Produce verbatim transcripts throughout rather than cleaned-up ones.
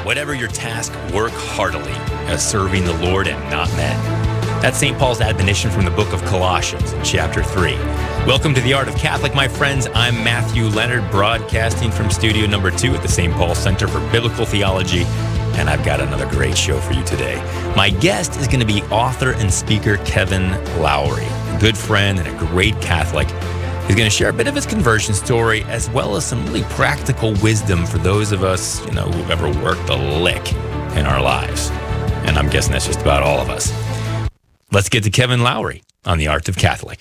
whatever your task, work heartily, as serving the Lord and not men. That's Saint Paul's admonition from the book of Colossians, chapter three. Welcome to the Art of Catholic, my friends. I'm Matthew Leonard, broadcasting from studio number two at the Saint Paul Center for Biblical Theology, and I've got another great show for you today. My guest is going to be author and speaker Kevin Lowry, a good friend and a great Catholic. He's going to share a bit of his conversion story, as well as some really practical wisdom for those of us, you know, who've ever worked a lick in our lives. And I'm guessing that's just about all of us. Let's get to Kevin Lowry on the Art of Catholic.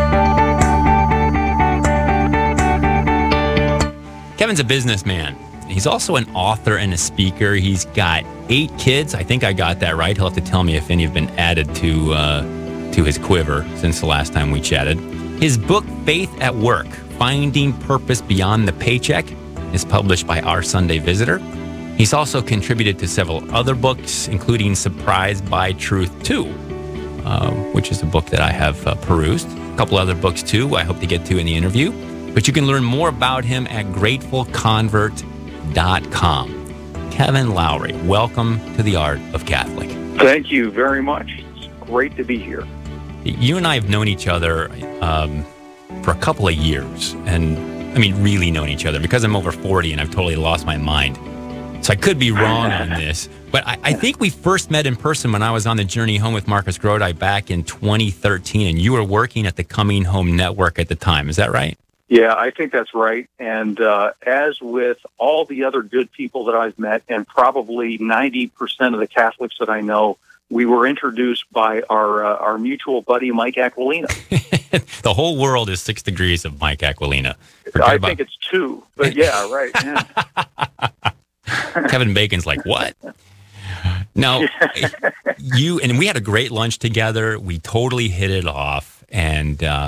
Kevin's a businessman. He's also an author and a speaker. He's got eight kids. I think I got that right. He'll have to tell me if any have been added to uh, to his quiver since the last time we chatted. His book, Faith at Work, Finding Purpose Beyond the Paycheck, is published by Our Sunday Visitor. He's also contributed to several other books, including Surprised by Truth two, uh, which is a book that I have uh, perused. A couple other books, too, I hope to get to in the interview. But you can learn more about him at grateful convert dot com. Kevin Lowry, welcome to the Art of Catholic. Thank you very much. It's great to be here. You and I have known each other um, for a couple of years, and I mean, really known each other, because I'm over forty and I've totally lost my mind. So I could be wrong on this, but I, I think we first met in person when I was on the journey home with Marcus Grodi back in twenty thirteen, and you were working at the Coming Home Network at the time. Is that right? Yeah, I think that's right. And uh, as with all the other good people that I've met, and probably ninety percent of the Catholics that I know, we were introduced by our uh, our mutual buddy, Mike Aquilina. The whole world is six degrees of Mike Aquilina. Forget I about... think it's two, but yeah, right. Yeah. Kevin Bacon's like, what? No, you and we had a great lunch together. We totally hit it off. And uh,